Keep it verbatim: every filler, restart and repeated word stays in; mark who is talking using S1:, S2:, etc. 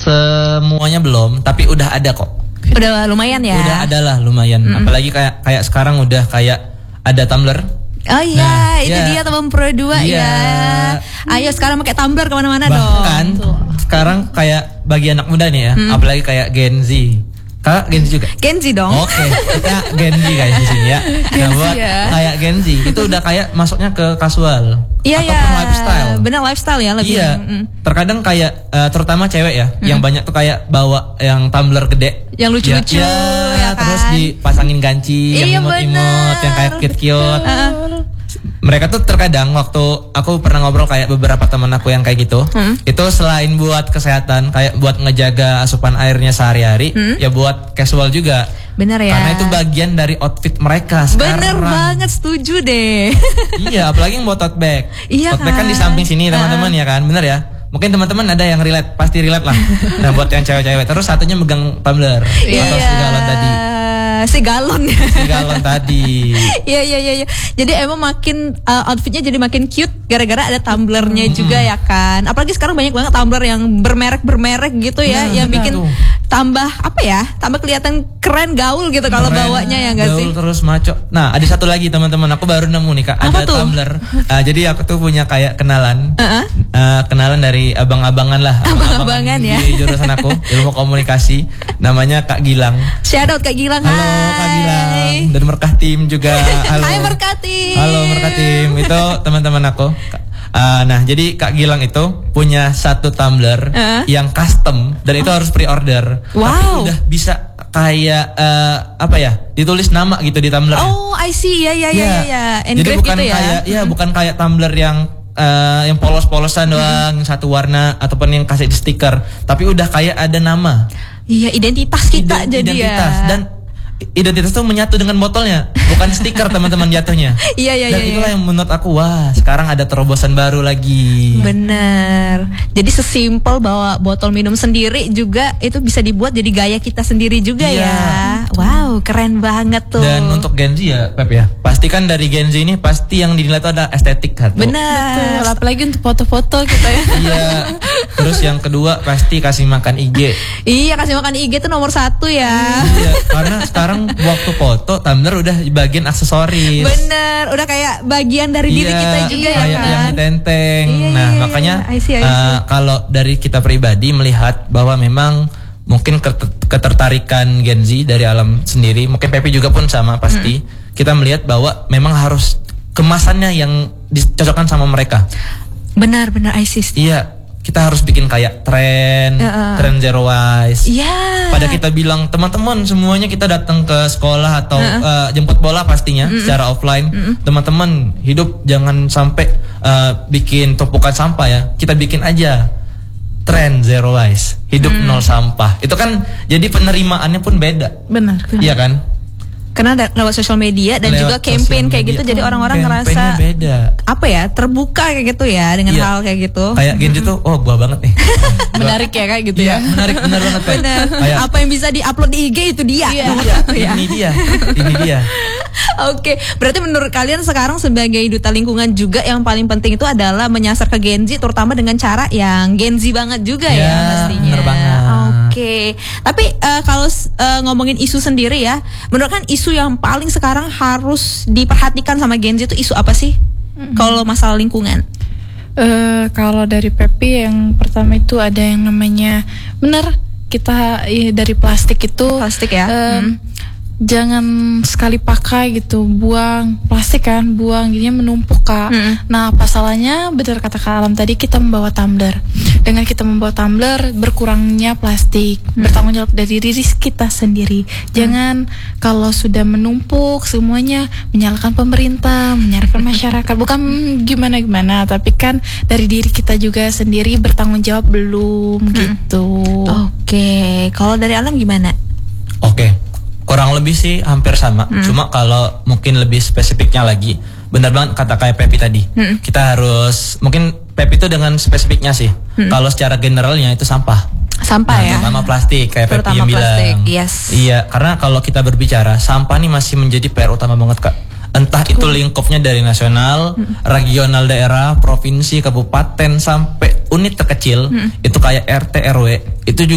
S1: Semuanya belum, tapi udah ada kok.
S2: Udah lumayan ya.
S1: Udah ada lah lumayan. Mm-mm. Apalagi kayak kayak sekarang udah kayak ada tumbler.
S2: Oh iya, nah, itu ya. Dia teman Pro dua ya. ya. Ayo sekarang pakai tumbler kemana-mana dong.
S1: Bahkan sekarang kayak bagi anak muda nih ya, mm. apalagi kayak Gen Z. Kak Gen Z juga?
S2: Gen Z dong.
S1: Oke, okay. Kita Gen Z guys di sini ya. Nah, buat ya. Kayak Gen Z itu udah kayak masuknya ke casual.
S2: Iya,
S1: ataupun
S2: ya.
S1: lifestyle.
S2: Benar lifestyle ya lebih.
S1: Iya. Mm. Terkadang kayak uh, terutama cewek ya, mm. yang banyak tuh kayak bawa yang tumbler gede.
S2: Yang lucu-lucu
S1: ya, ya,
S2: ya kan.
S1: Terus dipasangin ganci,
S2: iya,
S1: yang imut-imut, yang kayak cute-cute. Uh. Mereka tuh terkadang waktu aku pernah ngobrol kayak beberapa teman aku yang kayak gitu, hmm. itu selain buat kesehatan, kayak buat ngejaga asupan airnya sehari-hari, hmm. ya buat casual juga.
S2: Bener ya.
S1: Karena itu bagian dari outfit mereka sekarang.
S2: Bener banget, setuju deh.
S1: Iya, apalagi yang buat tote bag.
S2: Iya
S1: tote bag kan di samping sini teman-teman uh. ya kan, bener ya. Mungkin teman-teman ada yang relate, pasti relate lah. Nah buat yang cewek-cewek, terus satunya megang tumbler
S2: yeah.
S1: atau segalon tadi.
S2: Si galon
S1: Si galon tadi.
S2: Iya iya iya ya. Jadi emang makin uh, outfitnya jadi makin cute gara-gara ada tumblernya hmm. juga ya kan. Apalagi sekarang banyak banget tumbler yang bermerek-bermerek gitu ya, nah, yang bikin tuh. tambah apa ya? Tambah kelihatan keren, gaul gitu kalau bawanya ya enggak sih?
S1: Gaul terus maco. Nah, ada satu lagi teman-teman, aku baru nemu nih Kak, ada tumbler. Uh, jadi aku tuh punya kayak kenalan. Uh-huh. Uh, kenalan dari abang-abangan lah.
S2: Abang-abangan ya.
S1: Di jurusan aku, ilmu komunikasi. Namanya Kak Gilang.
S2: Shout out Kak Gilang.
S1: Halo Kak Gilang, dan Merkah Tim juga. Halo.
S2: Hai Merkah Tim.
S1: Halo Merkah Tim, itu teman-teman aku. Uh, nah jadi Kak Gilang itu punya satu tumbler uh. yang custom dan itu oh. harus pre-order.
S2: Wow.
S1: Tapi udah bisa kayak uh, apa ya? Ditulis nama gitu di tumbler.
S2: Oh, I see. Ya ya ya ya. ya.
S1: Jadi bukan
S2: gitu ya.
S1: kayak ya hmm. bukan kayak tumbler yang uh, yang polos-polosan doang, hmm. satu warna ataupun yang kasih di stiker, tapi udah kayak ada nama.
S2: Iya, identitas kita Ident- jadi
S1: identitas.
S2: ya.
S1: Dan identitas tuh menyatu dengan botolnya, bukan stiker teman-teman jatuhnya.
S2: Iya iya iya.
S1: Dan itulah yang menurut aku, wah sekarang ada terobosan baru lagi.
S2: Bener. Jadi sesimpel bawa botol minum sendiri juga itu bisa dibuat jadi gaya kita sendiri juga iya. ya. Wow, keren banget tuh.
S1: Dan untuk Gen Z ya, Pep ya, pasti kan dari Gen Z ini pasti yang dinilai itu ada estetik kan.
S2: Bener.
S3: Betul, apalagi untuk foto-foto kita ya.
S1: Iya. Terus yang kedua pasti kasih makan I G.
S2: Iya, kasih makan I G itu nomor satu ya.
S1: Iya, karena sekarang waktu foto tumbler udah bagian aksesoris.
S2: Bener, udah kayak bagian dari
S1: iya,
S2: diri kita juga
S1: kayak
S2: ya kan.
S1: yang ditenteng.
S2: Iya,
S1: nah
S2: iya,
S1: makanya
S2: I see, I see.
S1: Uh, kalau dari kita pribadi melihat bahwa memang mungkin ketertarikan Gen Z dari alam sendiri, mungkin Pepi juga pun sama pasti. Hmm. Kita melihat bahwa memang harus kemasannya yang dicocokkan sama mereka.
S2: Benar, benar, I see.
S1: Iya. Kita harus bikin kayak tren, uh, tren zero waste.
S2: Yeah.
S1: Pada kita bilang teman-teman semuanya kita datang ke sekolah atau uh, uh, jemput bola pastinya mm-mm. secara offline. Mm-mm. Teman-teman hidup jangan sampai uh, bikin tumpukan sampah ya. Kita bikin aja tren zero waste, hidup mm. nol sampah. Itu kan jadi penerimaannya pun beda.
S2: Benar.
S1: Iya kan?
S2: Karena lewat sosial media dan lewat juga campaign kayak gitu, jadi orang-orang ngerasa
S1: beda.
S2: Apa ya, terbuka kayak gitu ya dengan iya. hal kayak gitu.
S1: Kayak Gen Z tuh, oh gua banget nih.
S2: Menarik ya kayak gitu
S1: iya,
S2: ya.
S1: Menarik, benar banget kayak.
S2: Benar. Kayak, apa yang bisa diupload di I G itu dia.
S1: Iya, iya. Ini dia, ini dia.
S2: Oke, berarti menurut kalian sekarang sebagai duta lingkungan juga yang paling penting itu adalah menyasar ke Gen Z, terutama dengan cara yang Gen Z banget juga ya, ya pastinya.
S1: Bener banget.
S2: Oke, tapi uh, kalau uh, ngomongin isu sendiri ya, menurut kan isu yang paling sekarang harus diperhatikan sama Gen Z itu isu apa sih? Mm-hmm. Kalau masalah lingkungan?
S3: Uh, kalau dari Pepi yang pertama itu ada yang namanya, bener kita ya, dari plastik itu.
S2: Plastik ya.
S3: Um, hmm. Jangan sekali pakai gitu, buang plastik kan, buang jadinya menumpuk Kak. Hmm. Nah, pasalnya benar kata Kak Alam tadi, kita membawa tumbler. Dengan kita membawa tumbler, berkurangnya plastik, hmm. bertanggung jawab dari diri kita sendiri. Jangan hmm. kalau sudah menumpuk semuanya menyalahkan pemerintah, menyalahkan masyarakat. Bukan gimana-gimana, tapi kan dari diri kita juga sendiri bertanggung jawab belum hmm. gitu.
S2: Oke, kalau dari Alam gimana?
S1: Oke. Kurang lebih sih hampir sama. Hmm. Cuma kalau mungkin lebih spesifiknya lagi, benar banget kata kayak Pepi tadi. Hmm. Kita harus, mungkin Pepi itu dengan spesifiknya sih. Hmm. Kalau secara generalnya itu sampah.
S2: Sampah nah, ya.
S1: Terutama plastik kayak
S2: terutama
S1: Pepi yang
S2: plastik,
S1: bilang.
S2: Yes.
S1: Iya, karena kalau kita berbicara sampah nih masih menjadi P R utama banget Kak. Entah itu lingkupnya dari nasional, hmm. regional daerah, provinsi, kabupaten sampai unit terkecil, hmm. itu kayak R T R W itu juga